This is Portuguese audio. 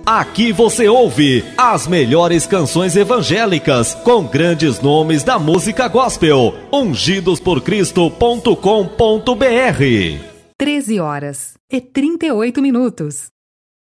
Aqui você ouve as melhores canções evangélicas com grandes nomes da música gospel. Ungidosporcristo.com.br. 13h38.